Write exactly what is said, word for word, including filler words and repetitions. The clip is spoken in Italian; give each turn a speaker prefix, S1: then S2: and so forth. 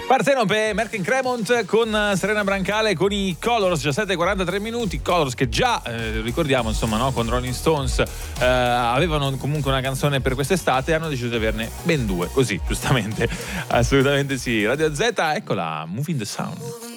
S1: Partenope, Merck in Cremont con Serena Brancale con i Colors, diciassette e quarantatré minuti. Colors che già eh, ricordiamo, insomma, no, con Rolling Stones eh, avevano comunque una canzone per quest'estate e hanno deciso di averne ben due, così giustamente. Assolutamente sì. Radio Z, eccola, Moving the Sound.